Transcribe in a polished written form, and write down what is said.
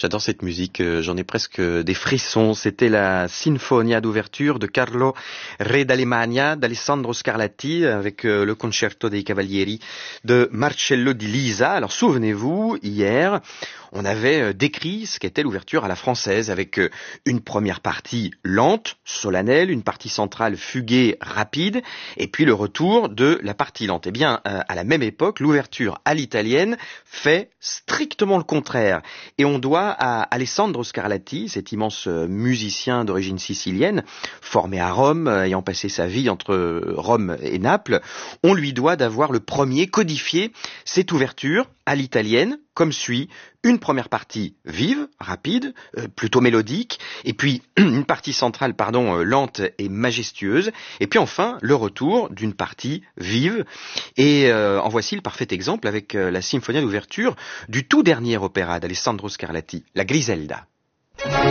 J'adore cette musique, j'en ai presque des frissons. C'était la Sinfonia d'ouverture de Carlo Re d'Alemagna, d'Alessandro Scarlatti, avec le Concerto dei Cavalieri de Marcello Di Lisa. Alors souvenez-vous, hier, on avait décrit ce qu'était l'ouverture à la française, avec une première partie lente, solennelle, une partie centrale fuguée, rapide, et puis le retour de la partie lente. Eh bien, à la même époque, l'ouverture à l'italienne fait strictement le contraire. Et on doit à Alessandro Scarlatti, cet immense musicien d'origine sicilienne, formé à Rome, ayant passé sa vie entre Rome et Naples, on lui doit d'avoir le premier codifié cette ouverture à l'italienne, comme suit: une première partie vive, rapide, plutôt mélodique, et puis une partie centrale, lente et majestueuse, et puis enfin le retour d'une partie vive. Et en voici le parfait exemple avec la symphonie d'ouverture du tout dernier opéra d'Alessandro Scarlatti, la Griselda.